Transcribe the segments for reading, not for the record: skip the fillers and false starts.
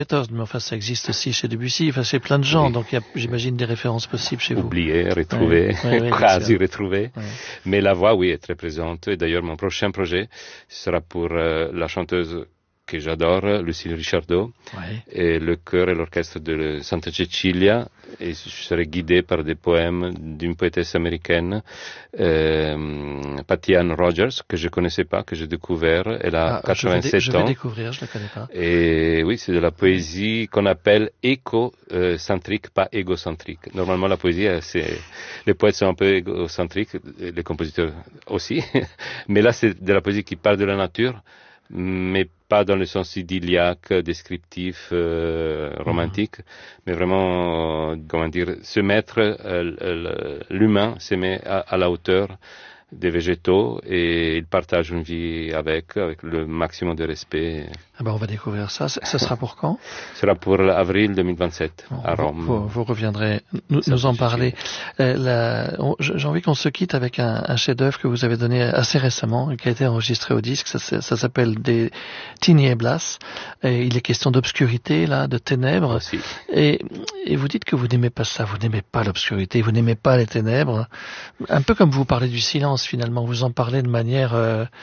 mais enfin ça existe aussi chez Debussy, enfin chez plein de gens, Oui. donc il y a, j'imagine, des références possibles chez vous. Oublié, retrouvé, Oui, quasi retrouvé. ouais. Mais la voix, oui, est très présente. Et d'ailleurs, mon prochain projet sera pour la chanteuse que j'adore, Lucille Richardot, Ouais. et le chœur et l'orchestre de Santa Cecilia. Et je serai guidé par des poèmes d'une poétesse américaine, Patty Ann Rogers, que je connaissais pas, que j'ai découvert. Elle a 87 je vais ans. découvrir, je la connais pas. Et oui, c'est de la poésie qu'on appelle écocentrique, pas égocentrique. Normalement, la poésie, les poètes sont un peu égocentriques, les compositeurs aussi. Mais là, c'est de la poésie qui parle de la nature, mais pas dans le sens idylliaque, descriptif, romantique, mais vraiment, comment dire, se mettre, l'humain se met à la hauteur des végétaux et il partage une vie avec le maximum de respect. Ah ben on va découvrir ça. Ça sera pour quand? Ce sera pour avril 2027 Bon, à Rome. vous reviendrez nous en parler. J'ai envie qu'on se quitte avec un chef-d'œuvre que vous avez donné assez récemment et qui a été enregistré au disque. Ça s'appelle des Tinieblas. Et il est question d'obscurité, là, de ténèbres. Aussi. Et vous dites que vous n'aimez pas ça, vous n'aimez pas l'obscurité, vous n'aimez pas les ténèbres. Un peu comme vous parlez du silence, finalement. Vous en parlez de manière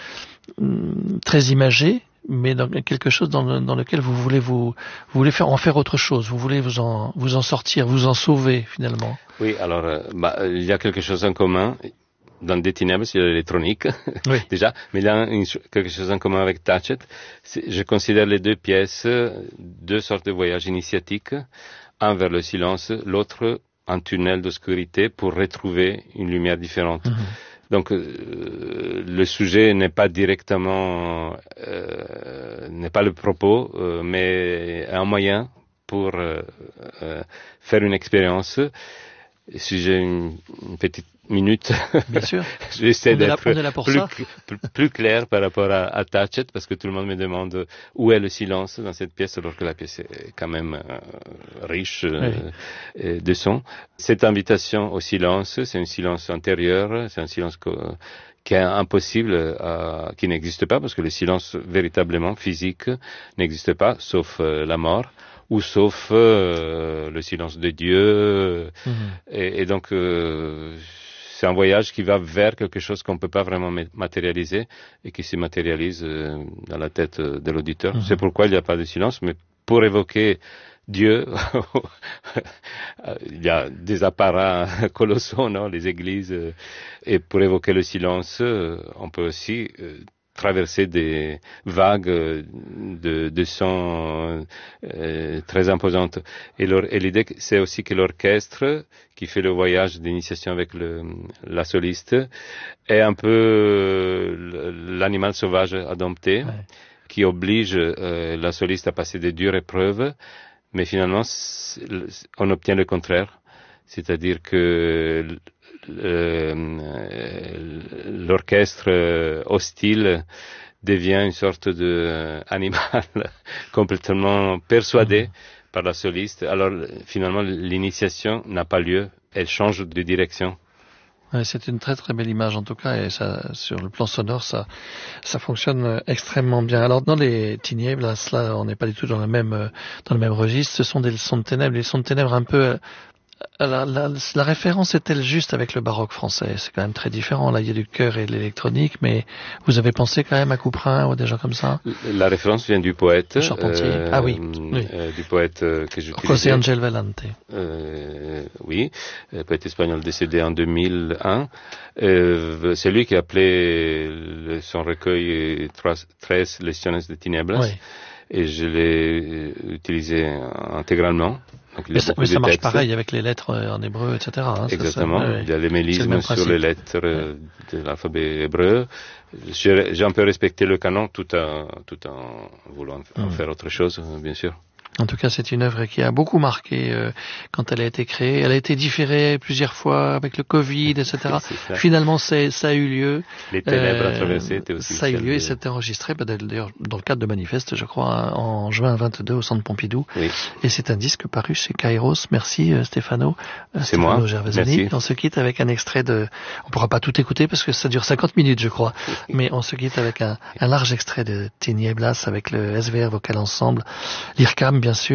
très imagée, mais dans quelque chose dans lequel vous voulez en faire autre chose. Vous voulez vous en sortir, vous en sauver, finalement. Oui, alors, il y a quelque chose en commun. Dans Des Ténèbres, il y a l'électronique, Oui. déjà, mais il y a quelque chose en commun avec Tatchet. Je considère les deux pièces deux sortes de voyages initiatiques, un vers le silence, l'autre un tunnel d'obscurité pour retrouver une lumière différente. Donc, le sujet n'est pas directement, n'est pas le propos, mais un moyen pour faire une expérience. Si j'ai une petite minute, bien sûr. J'essaie d'être plus clair par rapport à Tatchet, parce que tout le monde me demande où est le silence dans cette pièce, alors que la pièce est quand même riche de sons. Cette invitation au silence, c'est un silence intérieur, c'est un silence qui est impossible, qui n'existe pas, parce que le silence véritablement physique n'existe pas, sauf la mort, ou sauf le silence de Dieu. Et donc, c'est un voyage qui va vers quelque chose qu'on ne peut pas vraiment matérialiser et qui se matérialise dans la tête de l'auditeur. C'est pourquoi il n'y a pas de silence, mais pour évoquer Dieu, il y a des apparats colossaux, non, les églises, et pour évoquer le silence, on peut aussi traverser des vagues de sons très imposantes. Et l'idée, c'est aussi que l'orchestre, qui fait le voyage d'initiation avec la soliste, est un peu l'animal sauvage adopté, qui oblige la soliste à passer de dures épreuves, mais finalement, on obtient le contraire. C'est-à-dire que l'orchestre hostile devient une sorte d'animal complètement persuadé par la soliste. Alors finalement, l'initiation n'a pas lieu, elle change de direction. Ouais, c'est une très très belle image en tout cas, et ça, sur le plan sonore, ça fonctionne extrêmement bien. Alors dans les Tinieblas, là, on n'est pas du tout dans le même registre. Ce sont des sons de ténèbres, les sons de ténèbres un peu. La référence est-elle juste avec le baroque français? C'est quand même très différent. Là, il y a du chœur et de l'électronique, mais vous avez pensé quand même à Couperin ou des gens comme ça? La référence vient du poète. Charpentier. Oui. Du poète que j'utilisais. José Angel Valente. Oui, poète espagnol décédé en 2001. C'est lui qui a appelé son recueil Tres Lecciones de Tinieblas. Oui. Et je l'ai utilisé intégralement. Mais ça marche pareil avec les lettres en hébreu, etc. Hein, exactement. Il y a les mélismes sur les lettres de l'alphabet hébreu. J'ai un peu respecté le canon tout en voulant en faire autre chose, bien sûr. En tout cas, c'est une œuvre qui a beaucoup marqué quand elle a été créée. Elle a été différée plusieurs fois avec le Covid, etc. Finalement, ça a eu lieu. Les ténèbres à traverser étaient aussi. Ça a eu lieu et c'était enregistré, d'ailleurs, dans le cadre de Manifeste, je crois, en juin 22 au Centre Pompidou. Oui. Et c'est un disque paru chez Kairos. Merci, Stefano. C'est moi. Gervasoni. On se quitte avec un extrait on pourra pas tout écouter parce que ça dure 50 minutes, je crois. Mais on se quitte avec un large extrait de Tinieblas avec le SVR Vocal Ensemble, l'IRCAM, bien sûr.